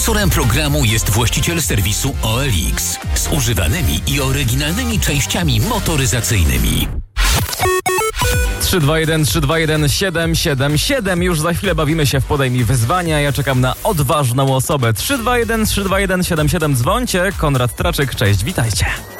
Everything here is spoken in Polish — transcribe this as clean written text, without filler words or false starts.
Sponsorem programu jest właściciel serwisu OLX z używanymi i oryginalnymi częściami motoryzacyjnymi. 321 321 777. Już za chwilę bawimy się w Podaj mi wyzwania. Ja czekam na odważną osobę. 321 321 77. Dzwońcie. Konrad Traczyk, cześć, witajcie.